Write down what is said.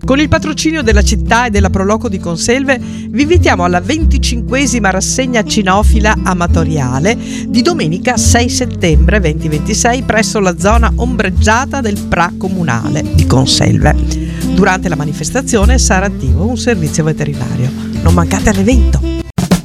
Con il patrocinio della città e della Proloco di Conselve vi invitiamo alla 25esima rassegna cinofila amatoriale di domenica 6 settembre 2026 presso la zona ombreggiata del PRA comunale di Conselve. Durante la manifestazione sarà attivo un servizio veterinario. Non mancate all'evento!